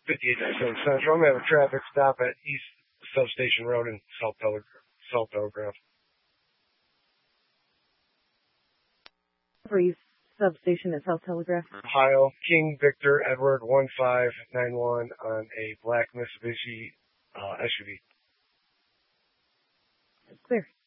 5897 Central. I'm going to have a traffic stop at East Substation Road in South Telegraph. For East Substation at South Telegraph. Ohio, King Victor Edward 1591 on a black Mitsubishi SUV. Clear.